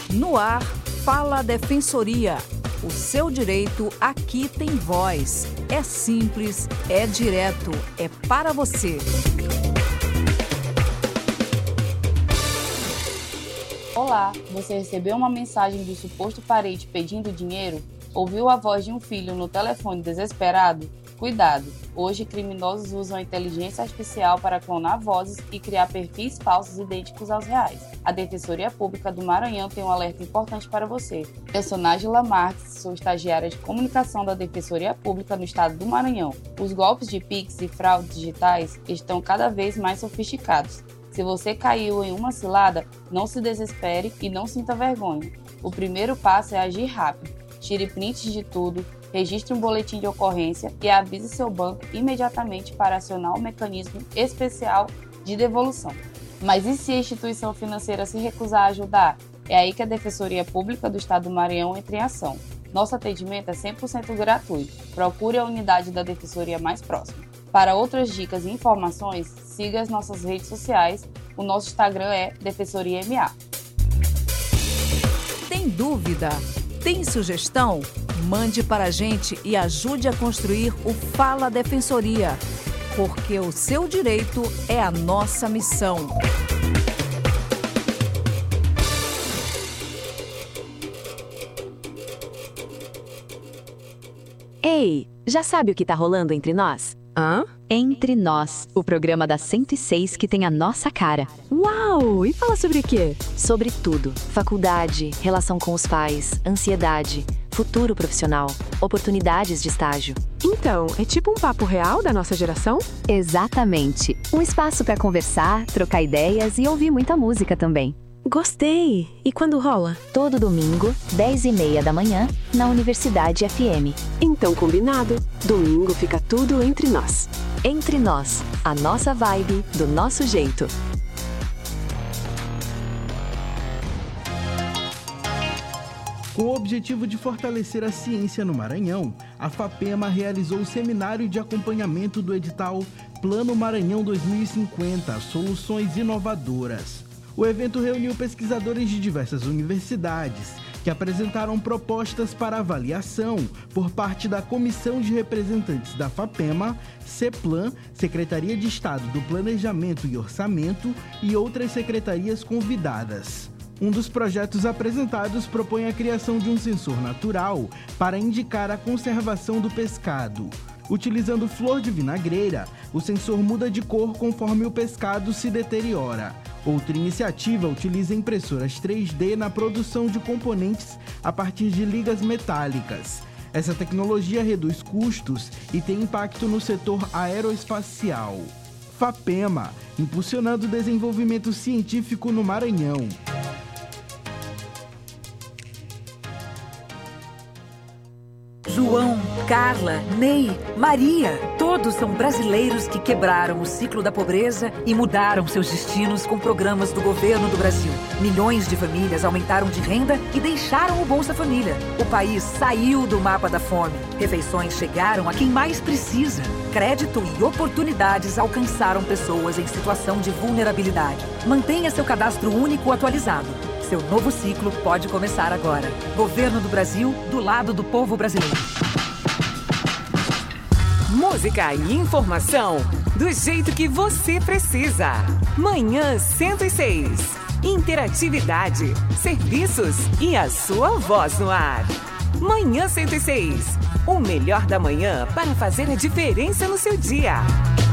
No ar, Fala Defensoria. O seu direito aqui tem voz. É simples, é direto, é para você. Olá, você recebeu uma mensagem do suposto parente pedindo dinheiro? Ouviu a voz de um filho no telefone desesperado? Cuidado! Hoje, criminosos usam a inteligência artificial para clonar vozes e criar perfis falsos idênticos aos reais. A Defensoria Pública do Maranhão tem um alerta importante para você. Eu sou Nájila Marques, sou estagiária de comunicação da Defensoria Pública no estado do Maranhão. Os golpes de Pix e fraudes digitais estão cada vez mais sofisticados. Se você caiu em uma cilada, não se desespere e não sinta vergonha. O primeiro passo é agir rápido. Tire prints de tudo, registre um boletim de ocorrência e avise seu banco imediatamente para acionar o mecanismo especial de devolução. Mas e se a instituição financeira se recusar a ajudar? É aí que a Defensoria Pública do Estado do Maranhão entra em ação. Nosso atendimento é 100% gratuito. Procure a unidade da Defensoria mais próxima. Para outras dicas e informações, siga as nossas redes sociais. O nosso Instagram é Defensoria MA. Tem dúvida? Tem sugestão? Mande para a gente e ajude a construir o Fala Defensoria, porque o seu direito é a nossa missão. Ei, já sabe o que tá rolando entre nós? Hã? Entre Nós, o programa da 106 que tem a nossa cara. Uau! E fala sobre o quê? Sobre tudo. Faculdade, relação com os pais, ansiedade, futuro profissional, oportunidades de estágio. Então, é tipo um papo real da nossa geração? Exatamente. Um espaço para conversar, trocar ideias e ouvir muita música também. Gostei! E quando rola? Todo domingo, 10h30 da manhã, na Universidade FM. Então, combinado. Domingo fica tudo entre nós. Entre Nós, a nossa vibe, do nosso jeito. Com o objetivo de fortalecer a ciência no Maranhão, a FAPEMA realizou o seminário de acompanhamento do edital Plano Maranhão 2050 – Soluções Inovadoras. O evento reuniu pesquisadores de diversas universidades, que apresentaram propostas para avaliação por parte da Comissão de Representantes da FAPEMA, CEPLAN, Secretaria de Estado do Planejamento e Orçamento e outras secretarias convidadas. Um dos projetos apresentados propõe a criação de um sensor natural para indicar a conservação do pescado. Utilizando flor de vinagreira, o sensor muda de cor conforme o pescado se deteriora. Outra iniciativa utiliza impressoras 3D na produção de componentes a partir de ligas metálicas. Essa tecnologia reduz custos e tem impacto no setor aeroespacial. FAPEMA, impulsionando o desenvolvimento científico no Maranhão. João, Carla, Ney, Maria, todos são brasileiros que quebraram o ciclo da pobreza e mudaram seus destinos com programas do governo do Brasil. Milhões de famílias aumentaram de renda e deixaram o Bolsa Família. O país saiu do mapa da fome. Refeições chegaram a quem mais precisa. Crédito e oportunidades alcançaram pessoas em situação de vulnerabilidade. Mantenha seu cadastro único atualizado. Seu novo ciclo pode começar agora. Governo do Brasil, do lado do povo brasileiro. Música e informação do jeito que você precisa. Manhã 106. Interatividade, serviços e a sua voz no ar. Manhã 106. O melhor da manhã para fazer a diferença no seu dia.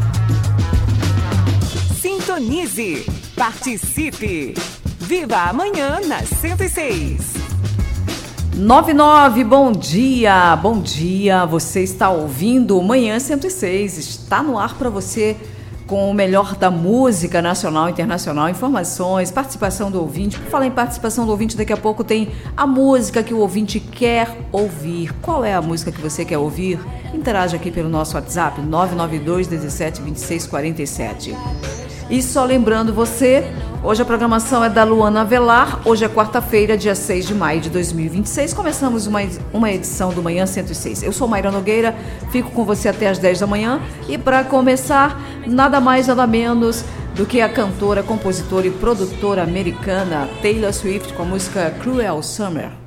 Sintonize. Participe. Viva amanhã na 106. 99, bom dia, bom dia. Você está ouvindo Manhã 106. Está no ar para você com o melhor da música nacional e internacional, informações, participação do ouvinte. Por falar em participação do ouvinte, daqui a pouco tem a música que o ouvinte quer ouvir. Qual é a música que você quer ouvir? Interaja aqui pelo nosso WhatsApp, 992 17 26 47. E só lembrando você, hoje a programação é da Luana Avelar, hoje é quarta-feira, dia 6 de maio de 2026, começamos uma edição do Manhã 106. Eu sou Mayra Nogueira, fico com você até as 10 da manhã e para começar, nada mais, nada menos do que a cantora, compositora e produtora americana Taylor Swift com a música Cruel Summer.